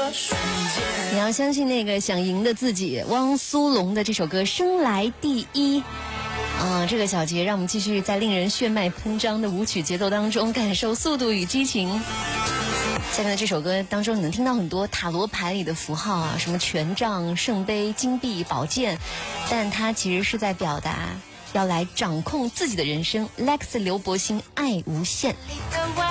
你要相信那个想赢的自己。汪苏泷的这首歌《生来第一》这个小节让我们继续在令人血脉喷张的舞曲节奏当中感受速度与激情。下面的这首歌当中，你能听到很多塔罗牌里的符号啊，什么权杖、圣杯、金币、宝剑，但它其实是在表达要来掌控自己的人生。Lex 刘柏辛，爱无限。